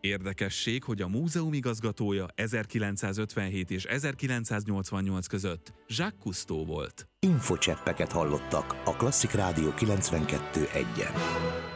Érdekesség, hogy a múzeum igazgatója 1957 és 1988 között Jacques Cousteau volt. Infocseppeket hallottak a Klasszik Rádió 92.1-en.